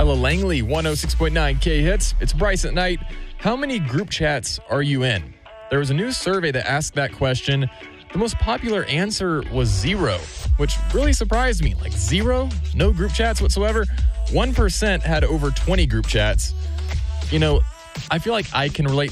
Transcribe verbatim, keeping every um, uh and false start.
Ella Langley, one oh six point nine K Hits. It's Bryce at night. How many group chats are you in? There was a new survey that asked that question. The most popular answer was zero, which really surprised me. Like zero? No group chats whatsoever? one percent had over twenty group chats. You know, I feel like I can relate